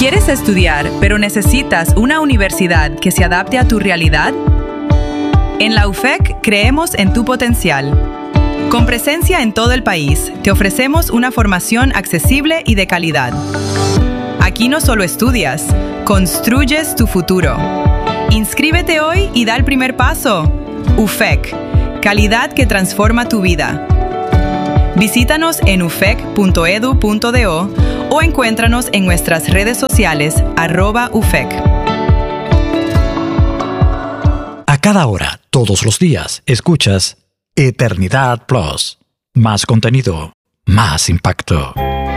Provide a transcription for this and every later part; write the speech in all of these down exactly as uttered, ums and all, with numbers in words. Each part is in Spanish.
¿Quieres estudiar, pero necesitas una universidad que se adapte a tu realidad? En la U F E C creemos en tu potencial. Con presencia en todo el país, te ofrecemos una formación accesible y de calidad. Aquí no solo estudias, construyes tu futuro. Inscríbete hoy y da el primer paso. U F E C, calidad que transforma tu vida. Visítanos en u f e c punto e d u punto d o o encuéntranos en nuestras redes sociales arroba U F E C. A cada hora, todos los días, escuchas Eternidad Plus. Más contenido, más impacto.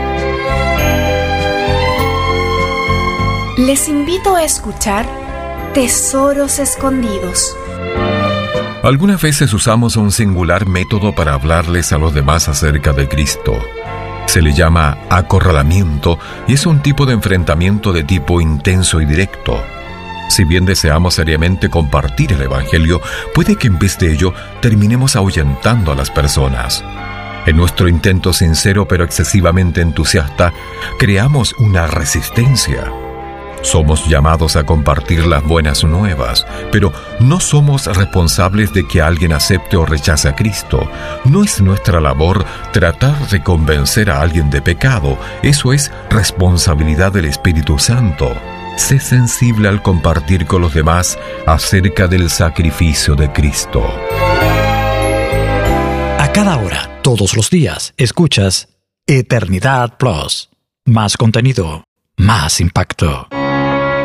Les invito a escuchar Tesoros Escondidos. Algunas veces usamos un singular método para hablarles a los demás acerca de Cristo. Se le llama acorralamiento y es un tipo de enfrentamiento de tipo intenso y directo. Si bien deseamos seriamente compartir el Evangelio, puede que en vez de ello terminemos ahuyentando a las personas. En nuestro intento sincero pero excesivamente entusiasta, creamos una resistencia. Somos llamados a compartir las buenas nuevas, pero no somos responsables de que alguien acepte o rechace a Cristo. No es nuestra labor tratar de convencer a alguien de pecado. Eso es responsabilidad del Espíritu Santo. Sé sensible al compartir con los demás acerca del sacrificio de Cristo. A cada hora, todos los días, escuchas Eternidad Plus. Más contenido, más impacto.